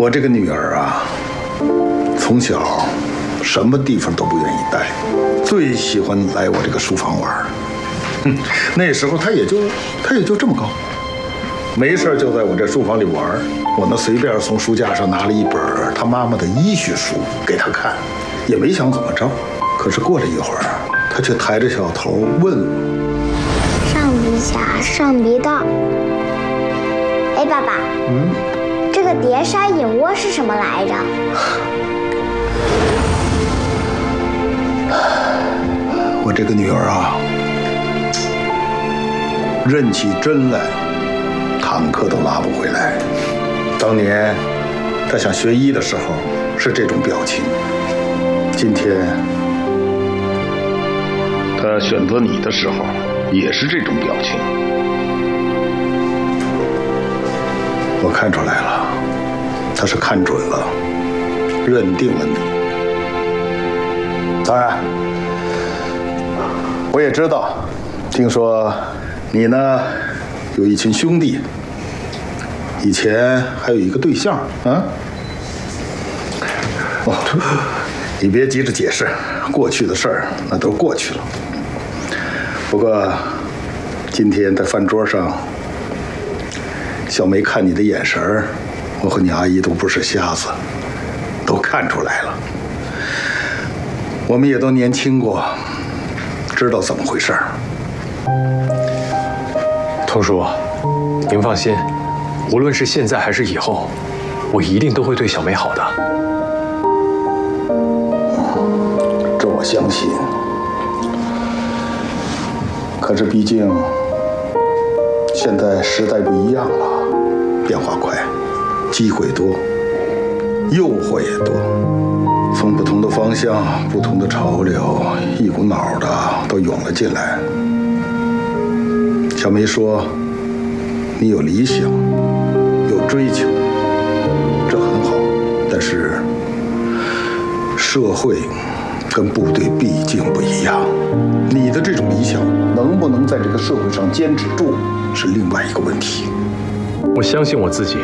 我这个女儿啊，从小什么地方都不愿意待，最喜欢来我这个书房玩。那时候她也就这么高，没事就在我这书房里玩。我呢随便从书架上拿了一本她妈妈的医学书给她看，也没想怎么着。可是过了一会儿，她却抬着小头问我： 上鼻峡，上鼻道。哎，爸爸，这个碟沙隐窝是什么来着？ 我这个女儿啊，认起针来，坦克都拉不回来。当年她想学医的时候是这种表情，今天她选择你的时候也是这种表情。我看出来了，她是看准了，认定了你。当然，我也知道，听说你呢有一群兄弟，以前还有一个对象啊。哦，你别急着解释，过去的事儿那都过去了。不过今天在饭桌上，小梅看你的眼神儿，我和你阿姨都不是瞎子，都看出来了。我们也都年轻过，知道怎么回事儿。 童叔，您放心，无论是现在还是以后，我一定都会对小梅好的。 这我相信。可是毕竟现在时代不一样了，变化快，机会多，诱惑也多，从不同的方向、不同的潮流，一股脑的都涌了进来。小梅说：“你有理想，有追求，这很好。但是社会跟部队毕竟不一样，你的这种理想能不能在这个社会上坚持住，是另外一个问题。” 我相信我自己。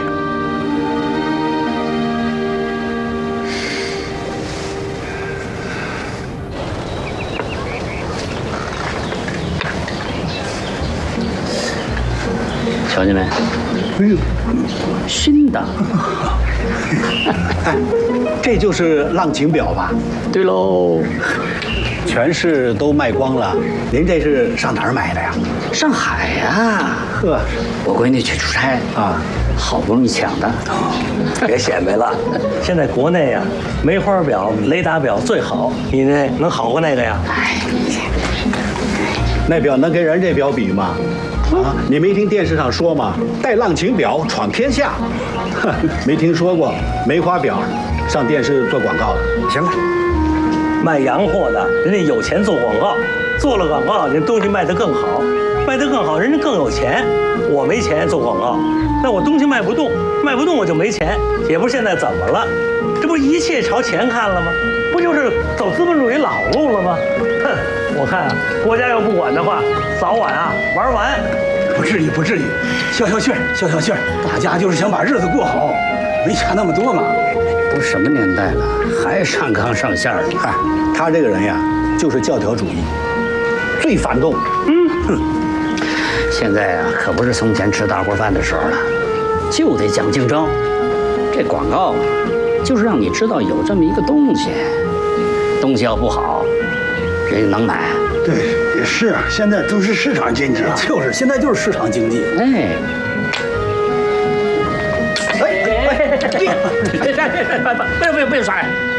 瞧见没？ 哎呦， 新的。 哎，这就是浪琴表吧？ 对喽， 全市都卖光了。您这是上哪儿买的呀？ 上海呀。 呵， 我闺女去出差啊， 好不容易抢的。 别显摆了，现在国内呀，梅花表、雷达表最好，你那能好过那个呀？ 哎， 那表能跟人这表比吗？啊，你没听电视上说吗？带浪琴表闯天下，没听说过梅花表上电视做广告的？ 行了，卖洋货的，人家有钱做广告，做了广告，人东西卖得更好，卖得更好，人家更有钱。我没钱做广告，那我东西卖不动，卖不动我就没钱。也不是现在怎么了，这不一切朝钱看了吗？不就是走资本主义老路了吗？哼，我看啊，国家要不管的话，早晚啊玩完。 不至于，不至于，消消气儿，消消气儿，大家就是想把日子过好，没想那么多嘛。 都什么年代了，还上纲上线的？ 嗨，他这个人呀，就是教条主义，最反动。 现在啊，可不是从前吃大锅饭的时候了，就得讲竞争。这广告啊，就是让你知道有这么一个东西，东西要不好，人家能买。 对，也是啊，现在都是市场经济，就是现在就是市场经济。 哎，别耍！